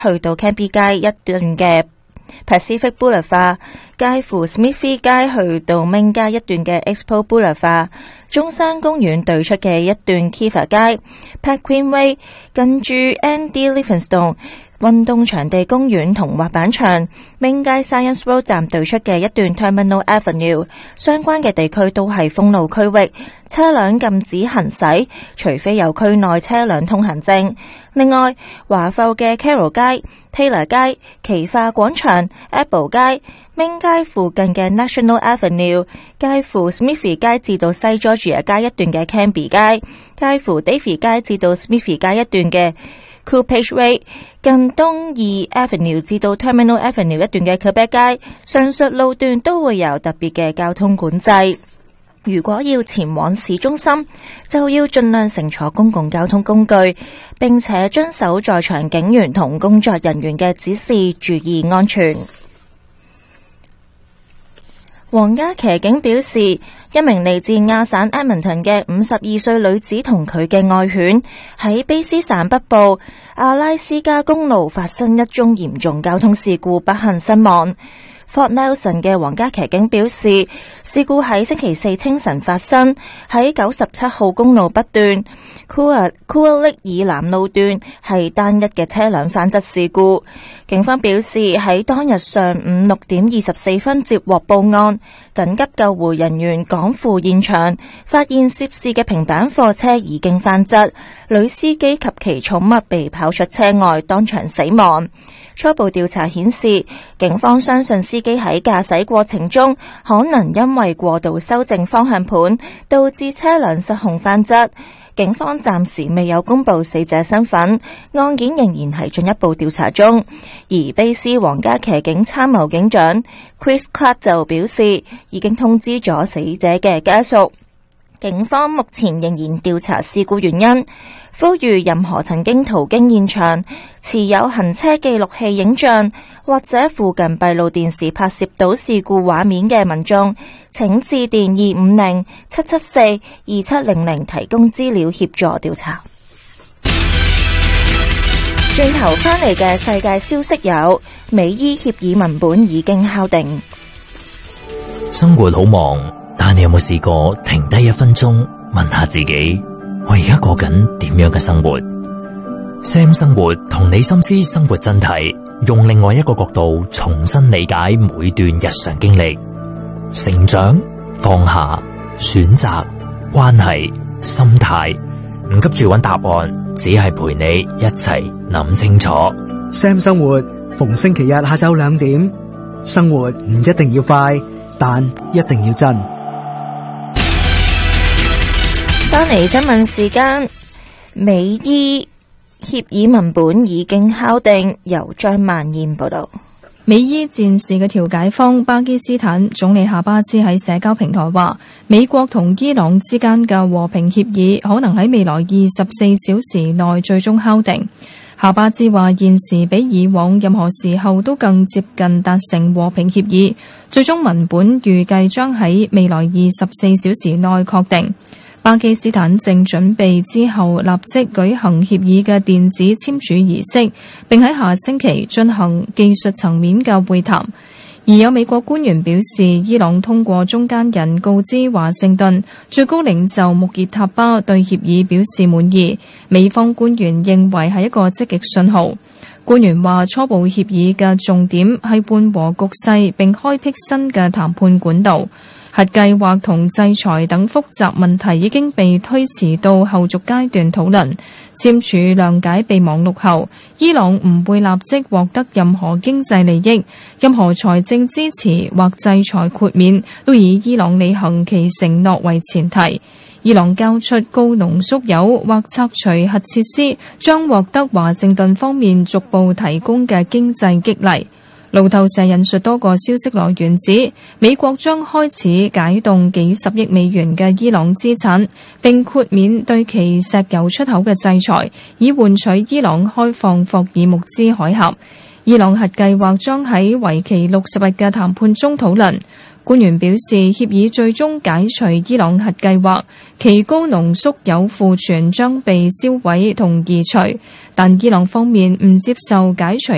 去到 Cambie 街一段嘅 Pacific Boulevard， 介乎 Smithy 街去到 Ming 街一段嘅 Expo Boulevard， 中山公園對出嘅一段 Kiva 街 Pat Queen Way， 近住 Andy Livingstone運動場地公園同滑板場 Ming 街 Science Road 站對出嘅一段 Terminal Avenue， 相關嘅地區都係封路區域，車輛禁止行駛，除非有區內車輛通行證。另外，華埠嘅 Carroll 街、Taylor 街、奇化廣場、Apple 街、Ming 街附近嘅 National Avenue， 介乎 Smithy 街至到西 Georgia 街一段嘅 Cambie 街，介乎 Davie 街至到 Smithy 街一段嘅Coolpage Way， 近東義 Avenue 至到 Terminal Avenue 一段嘅 Quebec 街，上述路段都會有特別嘅交通管制。如果要前往市中心，就要盡量乘坐公共交通工具，並且遵守在場警員同工作人員嘅指示，注意安全。皇家騎警表示，一名嚟自亞省 Edmonton 嘅52歲女子同佢嘅愛犬喺卑斯省北部阿拉斯加公路發生一宗嚴重交通事故，不幸身亡。Fort Nelson 嘅皇家騎警表示，事故喺星期四清晨發生，喺97號公路北段 Coolidge Lake 以南路段，係單一嘅車輛翻側事故。警方表示，喺當日上午6點24分接獲報案，緊急救護人員趕赴現場，發現涉事嘅平板貨車已經翻側，女司機及其寵物被拋出車外，當場死亡。初步調查顯示，警方相信司機喺駕駛過程中可能因為過度修正方向盤，導致車輛失控翻側。警方暫時未有公布死者身份，案件仍然係進一步調查中。而卑斯皇家騎警參謀警長 Chris Clark 就表示，已經通知咗死者嘅家屬。警方目前仍然調查事故原因，呼籲任何曾經途經現場、持有行車記錄器影像或者附近閉路電視拍攝到事故畫面嘅民眾，請致電250-774-2700提供資料協助調查。轉頭返嚟嘅世界消息有：美伊協議文本已經敲定。 生活好忙，但你有冇試過停低1分鐘，問下自己，我而家過緊點樣嘅生活？Sam 生活同你心思生活真諦，用另外一個角度重新理解每段日常經歷，成長、放下、選擇、關係、心態，唔急住揾答案，只係陪你一齊諗清楚。 Sam 生活逢星期日下晝2點，生活唔一定要快，但一定要真。 翻嚟新聞時間，美伊協議文本已經敲定，由張萬燕報道。 美伊戰事嘅調解方巴基斯坦總理夏巴茲喺社交平台話，美國同伊朗之間嘅和平協議可能喺未來24小時內最終敲定。夏巴茲話，現時比以往任何時候都更接近達成和平協議，最終文本預計將喺未來24小時內確定。巴基斯坦正準備之後立即舉行協議嘅電子簽署儀式，並喺下星期進行技術層面嘅會談。而有美國官員表示，伊朗通過中間人告知華盛頓，最高領袖穆傑塔巴對協議表示滿意。美方官員認為係一個積極信號。官員話，初步協議嘅重點係緩和局勢並開闢新嘅談判管道。核計劃同制裁等複雜問題已經被推遲到後續階段討論。簽署諒解備忘錄後，伊朗唔會立即獲得任何經濟利益，任何財政支持或制裁豁免都以伊朗履行其承諾為前提。伊朗交出高濃縮鈾或拆除核設施，將獲得華盛頓方面逐步提供嘅經濟激勵。路透社引述多個消息來源指，美國將開始解凍幾十億美元嘅伊朗資產，並豁免對其石油出口嘅制裁，以換取伊朗開放霍爾木茲海峽。伊朗核計劃將喺為期60日嘅談判中討論。官員表示，協議最終解除伊朗核計劃，其高濃縮鈾庫存將被銷毀同移除，但伊朗方面唔接受解除